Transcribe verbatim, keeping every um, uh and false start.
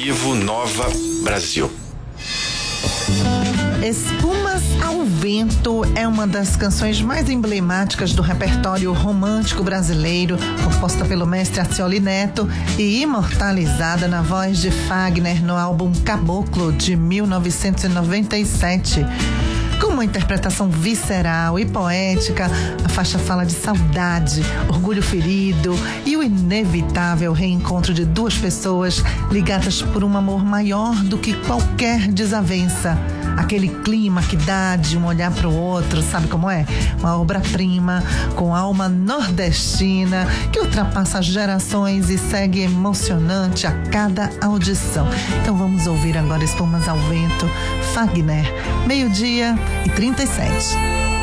vivo Nova Brasil. Espumas ao Vento é uma das canções mais emblemáticas do repertório romântico brasileiro, composta pelo mestre Acioli Neto e imortalizada na voz de Fagner no álbum Caboclo de mil novecentos e noventa e sete. Com uma interpretação visceral e poética, a faixa fala de saudade, orgulho ferido e o inevitável reencontro de duas pessoas ligadas por um amor maior do que qualquer desavença. Aquele clima que dá de um olhar para o outro, sabe como é? Uma obra-prima com alma nordestina que ultrapassa gerações e segue emocionante a cada audição. Então vamos ouvir agora Espumas ao Vento, Fagner, meio-dia e trinta e sete.